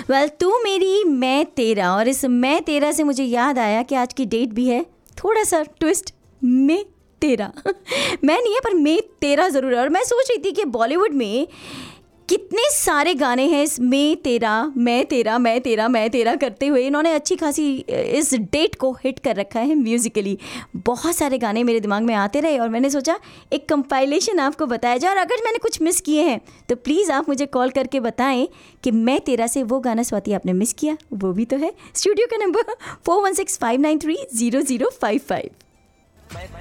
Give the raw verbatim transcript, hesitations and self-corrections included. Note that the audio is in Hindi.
वेल well, तू मेरी मैं तेरा, और इस मैं तेरा से मुझे याद आया कि आज की डेट भी है थोड़ा सा ट्विस्ट, मैं तेरा मैं नहीं है पर मैं तेरा ज़रूर है। और मैं सोच रही थी कि बॉलीवुड में कितने सारे गाने हैं इस मैं तेरा मैं तेरा मैं तेरा मैं तेरा करते हुए, इन्होंने अच्छी खासी इस डेट को हिट कर रखा है म्यूज़िकली। बहुत सारे गाने मेरे दिमाग में आते रहे और मैंने सोचा एक कंपाइलेशन आपको बताया जाए, और अगर मैंने कुछ मिस किए हैं तो प्लीज़ आप मुझे कॉल करके बताएं कि मैं तेरा से वो गाना स्वाति आपने मिस किया वो भी तो है। स्टूडियो का number four one six five nine three zero zero five five.